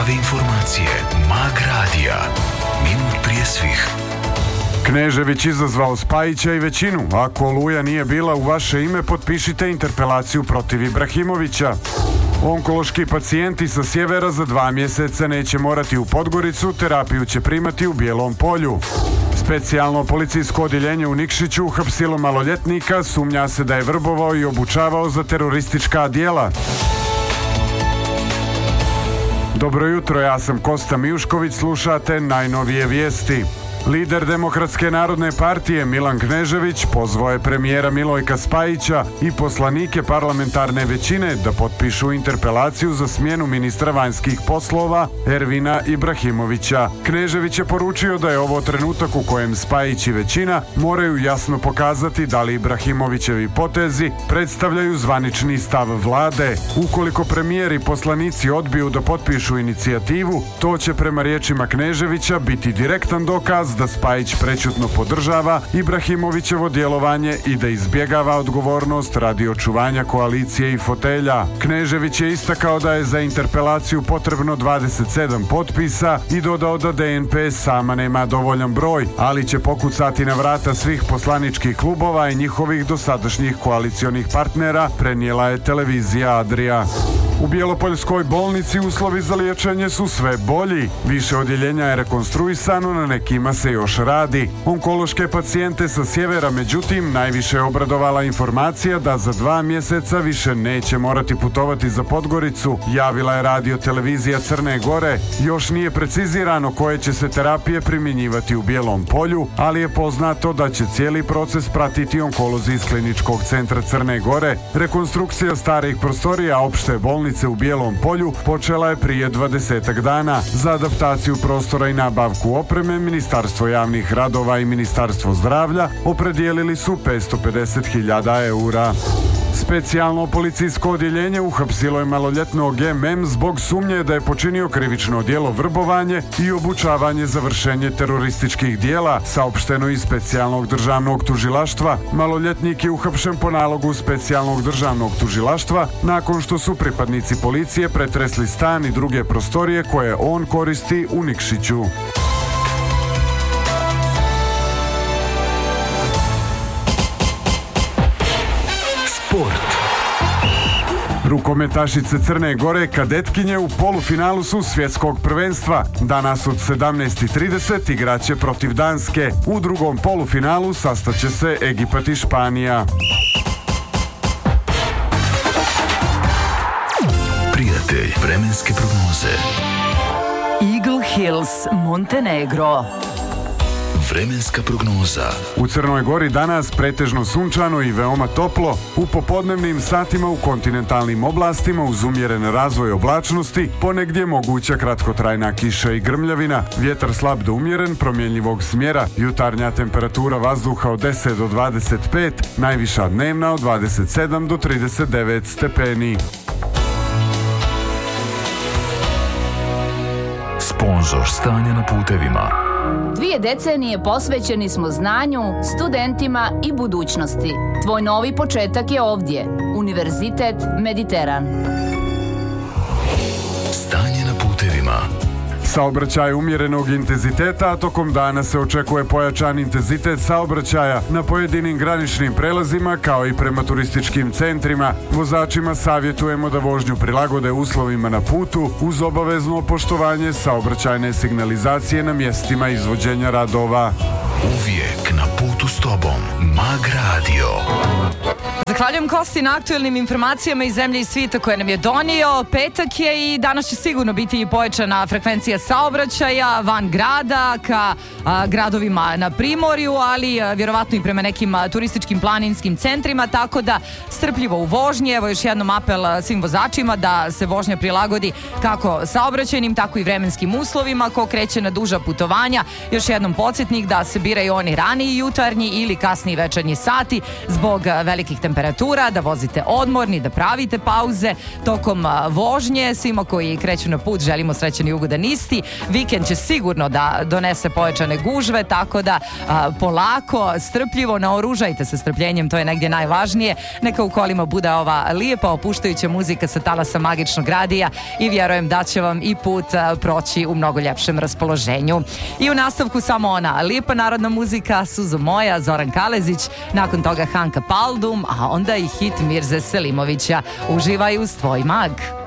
Informacije Mag Radija. Minut prije svih. Knežević izazvao Spajića i većinu. Ako Oluja nije bila u vaše ime, potpišite interpelaciju protiv Ibrahimovića. Onkološki pacijenti sa sjevera za 2 mjeseca neće morati u Podgoricu, terapiju će primati u Bijelom Polju. Specijalno policijsko odjeljenje u Nikšiću uhapsilo maloljetnika, sumnja se da je vrbovao i obučavao za teroristička djela. Dobro jutro, ja sam Kosta Mijušković, slušate najnovije vijesti. Lider Demokratske narodne partije Milan Knežević pozvao je premijera Milojka Spajića i poslanike parlamentarne većine da potpišu interpelaciju za smjenu ministra vanjskih poslova Ervina Ibrahimovića. Knežević je poručio da je ovo trenutak u kojem Spajić i većina moraju jasno pokazati da li Ibrahimovićevi potezi predstavljaju zvanični stav vlade. Ukoliko premijer i poslanici odbiju da potpišu inicijativu, to će prema riječima Kneževića biti direktan dokaz da Spajić prečutno podržava Ibrahimovićevo djelovanje i da izbjegava odgovornost radi očuvanja koalicije i fotelja. Knežević je istakao da je za interpelaciju potrebno 27 potpisa i dodao da DNP sama nema dovoljan broj, ali će pokucati na vrata svih poslaničkih klubova i njihovih dosadašnjih koalicionih partnera, prenijela je televizija Adria. U Bjelopoljskoj bolnici uslovi za liječenje su sve bolji. Više odjeljenja je rekonstruisano, na nekima se još radi. Onkološke pacijente sa sjevera, međutim, najviše je obradovala informacija da za 2 mjeseca više neće morati putovati za Podgoricu, javila je radio televizija Crne Gore. Još nije precizirano koje će se terapije primjenjivati u Bijelom Polju, ali je poznato da će cijeli proces pratiti onkolozi iz Kliničkog centra Crne Gore. Rekonstrukcija starih prostorija opšte bolnice u Bijelom Polju počela je prije 20 dana. Za adaptaciju prostora i nabavku opreme Ministarstvo javnih radova i Ministarstvo zdravlja opredijelili su 550.000 eura. Specijalno policijsko odjeljenje uhapsilo je maloljetnog MM zbog sumnje da je počinio krivično djelo vrbovanje i obučavanje za vršenje terorističkih djela, saopšteno iz Specijalnog državnog tužilaštva. Maloljetnik je uhapšen po nalogu Specijalnog državnog tužilaštva nakon što su pripadnici policije pretresli stan i druge prostorije koje on koristi u Nikšiću. Rukometašice Crne Gore kadetkinje u polufinalu su svjetskog prvenstva. Danas od 17:30 igraće protiv Danske. U drugom polufinalu sastaće se Egipat i Španija. Prijatelj vremenske prognoze. Eagle Hills, Montenegro. Vremenska prognoza. U Crnoj Gori danas pretežno sunčano i veoma toplo. U popodnevnim satima u kontinentalnim oblastima uz umjeren razvoj oblačnosti, ponegdje moguća kratkotrajna kiša i grmljavina, vjetar slab do umjeren, promjenjivog smjera, jutarnja temperatura vazduha od 10 do 25, najviša dnevna od 27 do 39 stepeni. Sponzor stanja na putevima. 2 decenije posvećeni smo znanju, studentima i budućnosti. Tvoj novi početak je ovdje. Univerzitet Mediteran. Stanje na putevima. Saobraćaj umjerenog intenziteta, a tokom dana se očekuje pojačan intenzitet saobraćaja na pojedinim graničnim prelazima kao i prema turističkim centrima. Vozačima savjetujemo da vožnju prilagode uslovima na putu uz obavezno poštovanje saobraćajne signalizacije na mjestima izvođenja radova. Uvijek na putu s tobom. Mag Radio. Zahvaljujem Kosti na aktuelnim informacijama iz zemlje i svijeta koje nam je donio. Petak je i danas će sigurno biti pojačana frekvencija saobraćaja van grada ka gradovima na primorju, ali vjerovatno i prema nekim turističkim planinskim centrima, tako da strpljivo u vožnji. Evo još jednom apel svim vozačima da se vožnja prilagodi kako saobraćajnim, tako i vremenskim uslovima. Ko kreće na duža putovanja, još jednom podsjetnik da se biraju oni raniji jutarnji ili kasniji večernji sati zbog velikih temperatura temperatura, da vozite odmorni, da pravite pauze tokom vožnje. Svima koji kreću na put želimo srećan i ugodan isti. Vikend će sigurno da donese pojačane gužve, tako da polako, strpljivo, naoružajte se strpljenjem, to je negdje najvažnije. Neka u kolima bude ova lijepa opuštajuća muzika sa talasa magičnog radija i vjerujem da će vam i put proći u mnogo ljepšem raspoloženju. I u nastavku samo ona lijepa narodna muzika, Suzo moja, Zoran Kalezić, nakon toga Hanka Paldum, a onda i hit Mirze Selimovića. Uživaj uz tvoj mag.